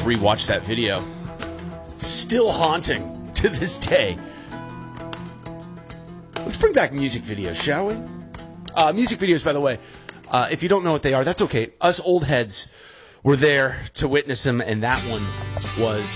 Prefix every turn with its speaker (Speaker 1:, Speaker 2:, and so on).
Speaker 1: rewatch that video. Still haunting to this day. Let's bring back music videos, shall we? Music videos, by the way, if you don't know what they are, that's okay. Us old heads were there to witness them, and that one was